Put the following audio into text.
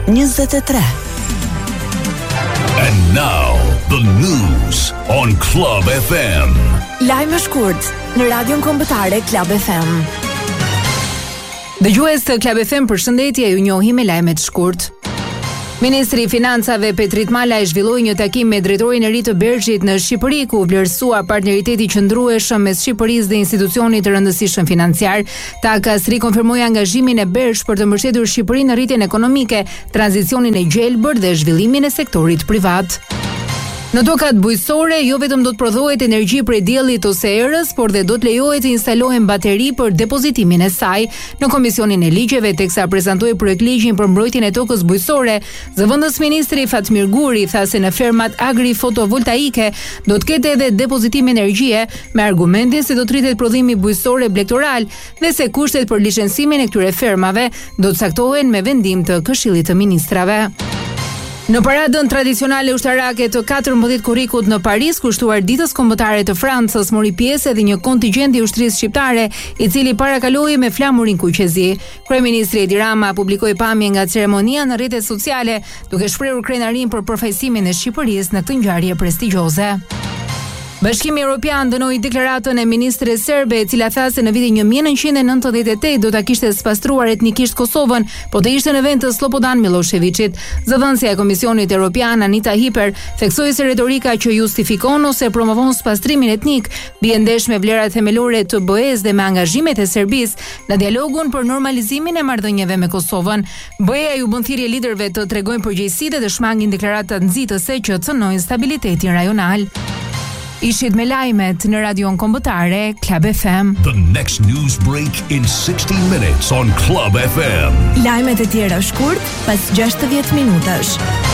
23. And now, the news on Club FM. Lajme shkurt në radion kombëtare Club FM. Dëgjues të Club FM, përshëndetje, ju njohim me lajmet shkurt. Ministri i Financave Petrit Malaj zhvilloi një takim me drejtorin e ri të Bergjit në Shqipëri, ku vlerësua partneriteti qëndrueshëm mes Shqipërisë dhe institucionit të rëndësishëm financiar. Takas rikonfirmoi angazhimin e Bergj për të mbështetur Shqipërinë në rritjen ekonomike, tranzicionin e gjelbër dhe zhvillimin e sektorit privat. Në tokat bujqësore, jo vetëm do të prodhohet energji prej diellit ose erës, por dhe do të lejohet të instalohen bateri për depozitimin e saj. Në Komisionin e Ligjeve, teksa prezantoi projektligjin për mbrojtjen e tokës bujqësore, zëvendës ministri Fatmir Guri tha se në fermat agri-fotovoltaike do të ketë edhe depozitim energjie, me argumentin se do të rritet prodhimi bujqësor e blektoral dhe se kushtet për licencimin e këtyre fermave do të caktohen me vendim të Këshillit të Ministrave. Në paradën tradicionale ushtarake të 14 korrikut në Paris, kushtuar ditës kombëtare të Francës, mori pjesë edhe një kontingjent i ushtrisë shqiptare, i cili parakaloi me flamurin kuqezi. Kryeministri Edi Rama publikoi pamje nga ceremonia në rrjetet sociale, duke shprehur krenarinë për përfaqësimin e Shqipërisë në këtë ngjarje prestigjioze. Bashkimi Evropian dënoi deklaratën e ministres serbe, e cila tha se në vitin 1998 do ta kishte spastruar etnikisht Kosovën, po të ishte në vend të Slobodan Miloševićit. Zëvendësja e Komisionit Evropian Anita Hiper theksoi se retorika që justifikon ose promovon spastrimin etnik bie ndesh me vlerat themelore të BE-s dhe me angazhimet e Serbisë në dialogun për normalizimin e marrëdhënieve me Kosovën. BE-ja ju bën thirrje liderëve të tregojnë përgjegjësi dhe të shmangin deklarata nxitëse që cënojnë stabilitetin rajonal. Ishit me lajmet në radion kombëtare Club FM. The next news break in 60 minutes on Club FM. Lajmet e tjera shkurt pas 60 minutash.